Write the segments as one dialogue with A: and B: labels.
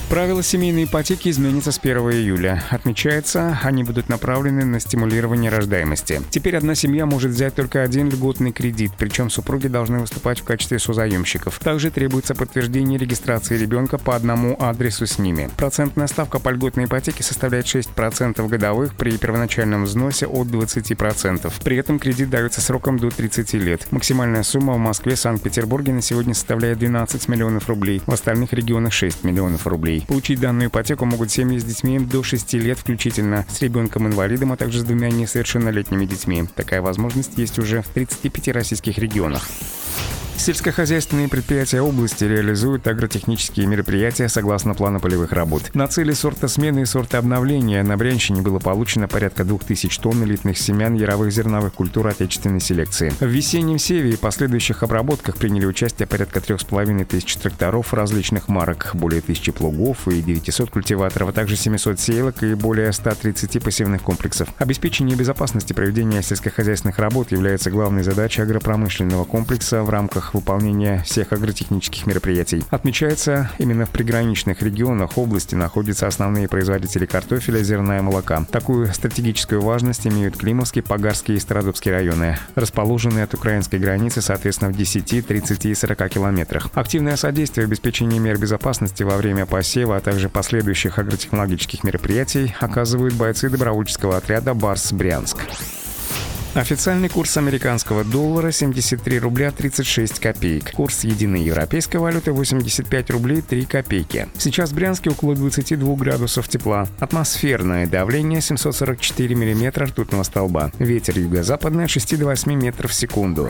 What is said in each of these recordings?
A: Правила семейной ипотеки изменятся с 1 июля. Отмечается, они будут направлены на стимулирование рождаемости. Теперь одна семья может взять только один льготный кредит, причем супруги должны выступать в качестве созаемщиков. Также требуется подтверждение регистрации ребенка по одному адресу с ними. Процентная ставка по льготной ипотеке составляет 6% годовых при первоначальном взносе от 20%. При этом кредит дается сроком до 30 лет. Максимальная сумма в Москве и Санкт-Петербурге на сегодня составляет 12 миллионов рублей, в остальных регионах 6 миллионов рублей. Получить данную ипотеку могут семьи с детьми до 6 лет включительно, с ребенком-инвалидом, а также с 2 несовершеннолетними детьми. Такая возможность есть уже в 35 российских регионах. Сельскохозяйственные предприятия области реализуют агротехнические мероприятия согласно плану полевых работ. На цели сортосмены и сортообновления на Брянщине было получено порядка 2000 тонн элитных семян яровых зерновых культур отечественной селекции. В весеннем севе и последующих обработках приняли участие порядка 3500 тракторов различных марок, более 1000 плугов и 900 культиваторов, а также 700 сеялок и более 130 посевных комплексов. Обеспечение безопасности проведения сельскохозяйственных работ является главной задачей агропромышленного комплекса в рамках выполнения всех агротехнических мероприятий. Отмечается, именно в приграничных регионах области находятся основные производители картофеля, зерна и молока. Такую стратегическую важность имеют Климовский, Погарский и Стародубский районы, расположенные от украинской границы, соответственно, в 10, 30 и 40 километрах. Активное содействие обеспечению мер безопасности во время посева, а также последующих агротехнологических мероприятий оказывают бойцы добровольческого отряда «Барс Брянск». Официальный курс американского доллара 73 рубля 36 копеек. Курс единой европейской валюты 85 рублей 3 копейки. Сейчас в Брянске около 22 градусов тепла. Атмосферное давление 744 миллиметра ртутного столба. Ветер юго-западный от 6 до 8 метров в секунду.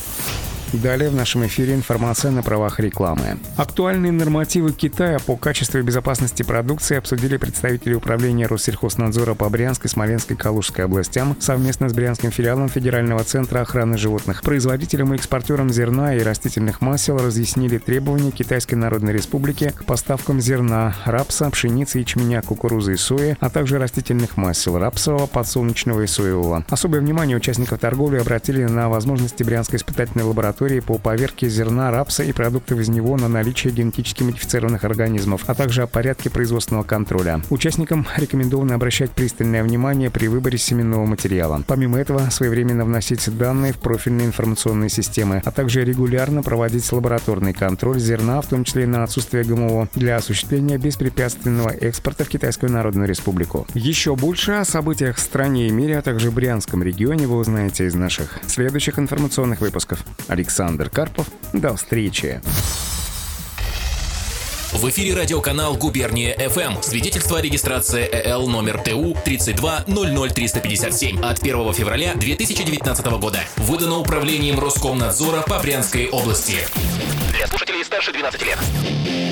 A: Далее в нашем эфире информация на правах рекламы. Актуальные нормативы Китая по качеству и безопасности продукции обсудили представители управления Россельхознадзора по Брянской, Смоленской и Калужской областям совместно с брянским филиалом Федерального центра охраны животных. Производителям и экспортерам зерна и растительных масел разъяснили требования Китайской Народной Республики к поставкам зерна, рапса, пшеницы, ячменя, кукурузы и сои, а также растительных масел рапсового, подсолнечного и соевого. Особое внимание участников торговли обратили на возможности Брянской испытательной лаборатории по поверке зерна, рапса и продуктов из него на наличие генетически модифицированных организмов, а также о порядке производственного контроля. Участникам рекомендовано обращать пристальное внимание при выборе семенного материала. Помимо этого, своевременно вносить данные в профильные информационные системы, а также регулярно проводить лабораторный контроль зерна, в том числе на отсутствие ГМО, для осуществления беспрепятственного экспорта в Китайскую Народную Республику. Еще больше о событиях в стране и мире, а также в Брянском регионе вы узнаете из наших следующих информационных выпусков. Александр Карпов. До встречи.
B: В эфире радиоканал «Губерния ФМ». Свидетельство о регистрации ЭЛ номер ТУ 3200357 от 1 февраля 2019 года. Выдано управлением Роскомнадзора по Брянской области. Для слушателей старше 12 лет.